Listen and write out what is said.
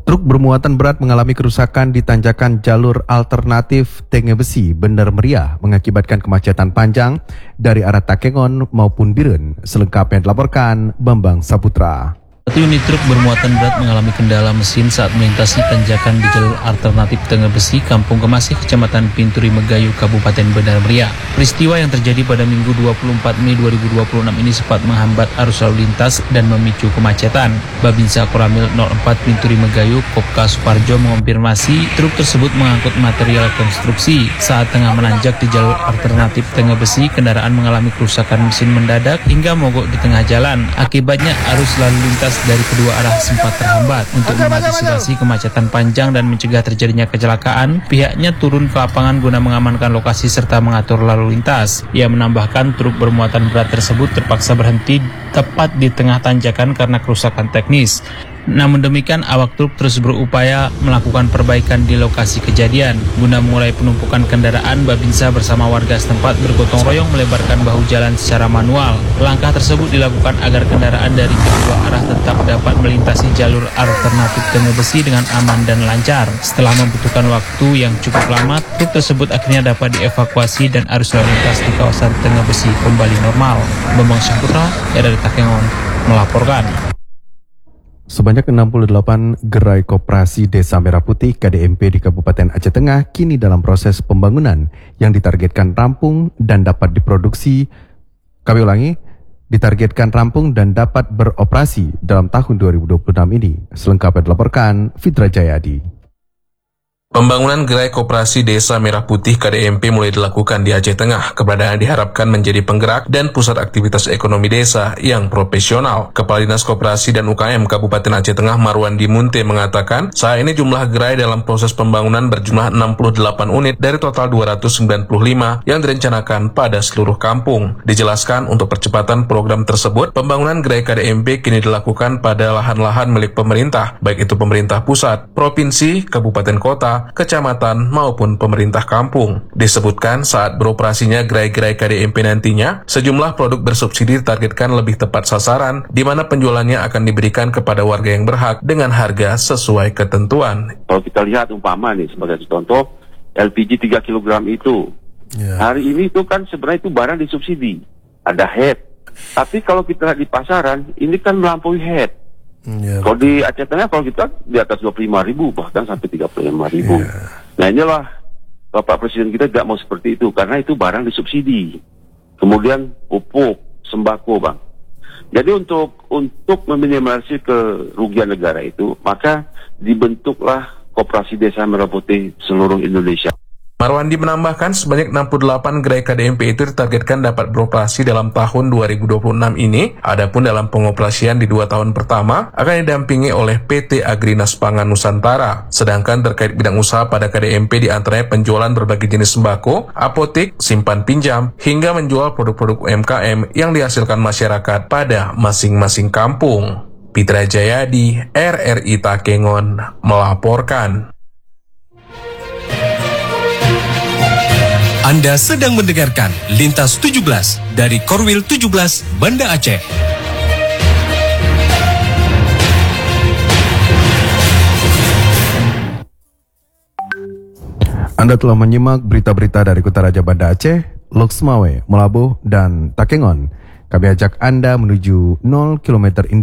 Truk bermuatan berat mengalami kerusakan di tanjakan jalur alternatif Tenge Besi, Bener Meriah, mengakibatkan kemacetan panjang dari arah Takengon maupun Biren. Selengkapnya dilaporkan Bambang Saputra. Satu unit truk bermuatan berat mengalami kendala mesin saat melintasi tanjakan di jalur alternatif Tenge Besi, Kampung Kemasih, Kecamatan Pinturi Megayu, Kabupaten Bener Meriah. Peristiwa yang terjadi pada Minggu 24 Mei 2026 ini sempat menghambat arus lalu lintas dan memicu kemacetan. Babinsa Koramil 04 Pinturi Megayu, Kopka Suparjo mengonfirmasi truk tersebut mengangkut material konstruksi. Saat tengah menanjak di jalur alternatif Tenge Besi, kendaraan mengalami kerusakan mesin mendadak hingga mogok di tengah jalan. Akibatnya arus lalu lintas dari kedua arah sempat terhambat. Untuk mengantisipasi kemacetan panjang dan mencegah terjadinya kecelakaan, pihaknya turun ke lapangan guna mengamankan lokasi serta mengatur lalu lintas. Ia menambahkan truk bermuatan berat tersebut terpaksa berhenti tepat di tengah tanjakan karena kerusakan teknis. Namun demikian, awak truk terus berupaya melakukan perbaikan di lokasi kejadian. Guna mengurai penumpukan kendaraan, Babinsa bersama warga setempat bergotong royong melebarkan bahu jalan secara manual. Langkah tersebut dilakukan agar kendaraan dari kedua arah tetap dapat melintasi jalur alternatif Tenge Besi dengan aman dan lancar. Setelah membutuhkan waktu yang cukup lama, truk tersebut akhirnya dapat dievakuasi dan arus lalu lintas di kawasan Tenge Besi kembali normal. Bambang Saputra, dari Takengon, melaporkan. Sebanyak 68 gerai koperasi Desa Merah Putih KDMP di Kabupaten Aceh Tengah kini dalam proses pembangunan yang ditargetkan rampung dan dapat diproduksi. Kami ulangi, ditargetkan rampung dan dapat beroperasi dalam tahun 2026 ini. Selengkapnya dilaporkan Fitra Jayadi. Pembangunan gerai koperasi Desa Merah Putih KDMP mulai dilakukan di Aceh Tengah. Keberadaan diharapkan menjadi penggerak dan pusat aktivitas ekonomi desa yang profesional. Kepala Dinas Koperasi dan UKM Kabupaten Aceh Tengah Marwandi Munte mengatakan, saat ini jumlah gerai dalam proses pembangunan berjumlah 68 unit dari total 295 yang direncanakan pada seluruh kampung. Dijelaskan untuk percepatan program tersebut, pembangunan gerai KDMP kini dilakukan pada lahan-lahan milik pemerintah, baik itu pemerintah pusat, provinsi, kabupaten kota, kecamatan maupun pemerintah kampung. Disebutkan saat beroperasinya gerai-gerai KDMP nantinya, sejumlah produk bersubsidi ditargetkan lebih tepat sasaran, di mana penjualannya akan diberikan kepada warga yang berhak dengan harga sesuai ketentuan. Kalau kita lihat umpama nih sebagai contoh, LPG 3 kg itu, hari ini itu kan sebenarnya itu barang disubsidi, ada head. Tapi kalau kita lihat di pasaran, ini kan melampaui head. Kalau di Aceh Tengah, kalau kita di atas 25.000 bahkan sampai 35.000. Nah inilah Bapak Presiden kita tidak mau seperti itu karena itu barang disubsidi. Kemudian pupuk, sembako, Bang. Jadi untuk meminimalisir kerugian negara itu, maka dibentuklah Koperasi Desa Merah Putih seluruh Indonesia. Marwandi menambahkan sebanyak 68 gerai KDMP itu ditargetkan dapat beroperasi dalam tahun 2026 ini. Adapun dalam pengoperasian di 2 tahun pertama akan didampingi oleh PT Agrinas Pangan Nusantara. Sedangkan terkait bidang usaha pada KDMP diantaranya penjualan berbagai jenis sembako, apotik, simpan pinjam, hingga menjual produk-produk UMKM yang dihasilkan masyarakat pada masing-masing kampung. Fitra Jayadi, RRI Takengon, melaporkan. Anda sedang mendengarkan Lintas 17 dari Korwil 17 Banda Aceh. Anda telah menyimak berita-berita dari Kota Raja Banda Aceh, Loksmawe, Melabuh, dan Takengon. Kami ajak Anda menuju 0 km